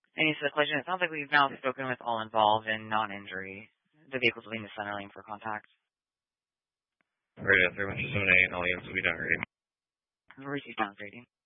And he said, question, it sounds like we've now spoken with all involved in non-injury. The vehicles will be in the center lane for contact. Alright, 3178, all units will be downgrading. Receive downgrading.